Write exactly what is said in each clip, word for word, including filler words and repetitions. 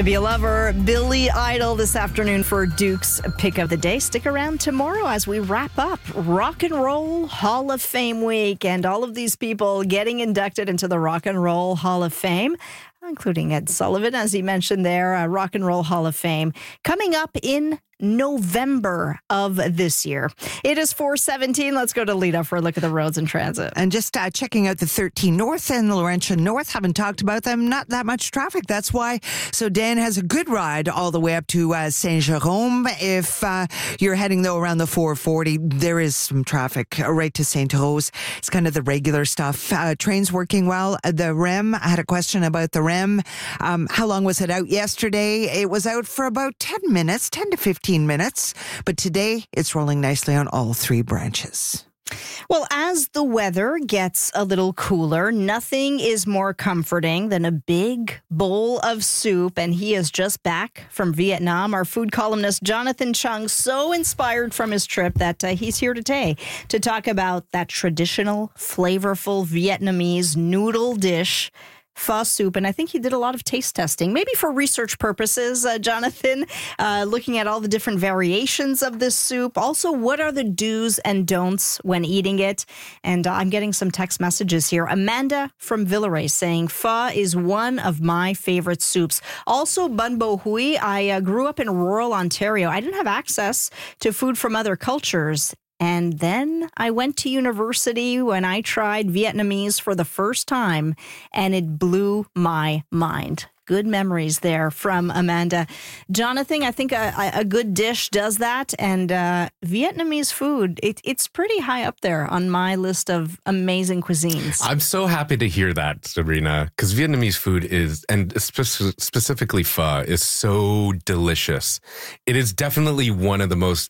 To be a lover, Billy Idol this afternoon for Duke's Pick of the Day. Stick around tomorrow as we wrap up Rock and Roll Hall of Fame week and all of these people getting inducted into the Rock and Roll Hall of Fame, including Ed Sullivan, as he mentioned there, uh, Rock and Roll Hall of Fame, coming up in November of this year. It is four seventeen. Let's go to Lita for a look at the roads and transit. And just uh, checking out the thirteen North and the Laurentian North. Haven't talked about them. Not that much traffic. That's why. So Dan has a good ride all the way up to uh, Saint-Jérôme. If uh, you're heading, though, around the four forty, there is some traffic uh, right to Saint-Rose. It's kind of the regular stuff. Uh, trains working well. Uh, the R E M, I had a question about the R E M. Um, how long was it out yesterday? It was out for about ten minutes, ten to fifteen minutes, but today it's rolling nicely on all three branches. Well, as the weather gets a little cooler, nothing is more comforting than a big bowl of soup. And he is just back from Vietnam. Our food columnist, Jonathan Chung, so inspired from his trip that uh, he's here today to talk about that traditional, flavorful Vietnamese noodle dish, pho soup. And I think he did a lot of taste testing, maybe for research purposes, uh, Jonathan, uh, looking at all the different variations of this soup. Also, what are the do's and don'ts when eating it? And uh, I'm getting some text messages here. Amanda from Villeray saying, pho is one of my favorite soups. Also, bun bo hui. I uh, grew up in rural Ontario. I didn't have access to food from other cultures. And then I went to university when I tried Vietnamese for the first time, and it blew my mind. Good memories there from Amanda. Jonathan, I think a, a good dish does that. And uh, Vietnamese food, it, it's pretty high up there on my list of amazing cuisines. I'm so happy to hear that, Sabrina, because Vietnamese food is, and spe- specifically pho, is so delicious. It is definitely one of the most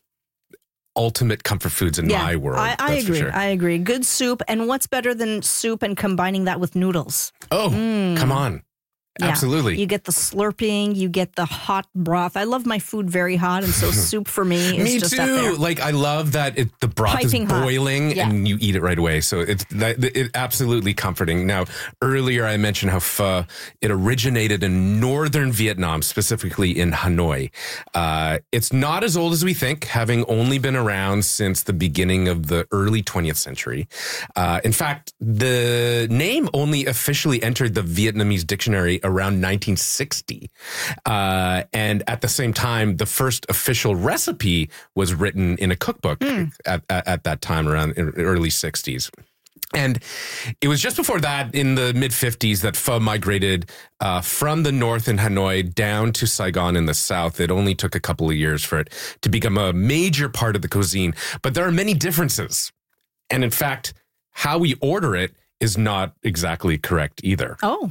ultimate comfort foods in yeah, my world. I, I that's agree. For sure. I agree. Good soup. And what's better than soup and combining that with noodles? Oh, mm. come on. Yeah. Absolutely. You get the slurping, you get the hot broth. I love my food very hot, and so soup for me is me just too. up there. Like I love that it, the broth Piping is hot. boiling Yeah. and you eat it right away. So it's that, it absolutely comforting. Now, earlier I mentioned how pho, it originated in northern Vietnam, specifically in Hanoi. Uh, it's not as old as we think, having only been around since the beginning of the early twentieth century. Uh, in fact, the name only officially entered the Vietnamese dictionary around nineteen sixty. Uh, and at the same time, the first official recipe was written in a cookbook mm. at, at, at that time, around early sixties. And it was just before that, in the mid-fifties, that pho migrated uh, from the north in Hanoi down to Saigon in the south. It only took a couple of years for it to become a major part of the cuisine. But there are many differences. And in fact, how we order it is not exactly correct either. Oh.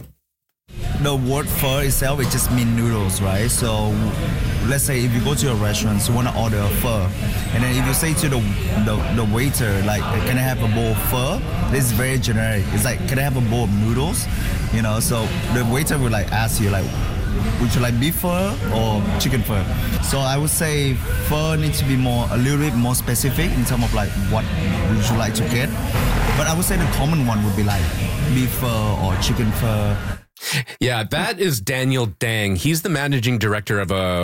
The word pho itself, it just means noodles, right? So let's say if you go to a restaurant, you want to order a pho, and then if you say to the, the the waiter, like, can I have a bowl of pho? This is very generic. It's like, can I have a bowl of noodles? You know, so the waiter would like ask you, like, would you like beef pho or chicken pho? So I would say pho needs to be more, a little bit more specific in terms of like what would you like to get. But I would say the common one would be like beef pho or chicken pho. Yeah, that is Daniel Dang. He's the managing director of a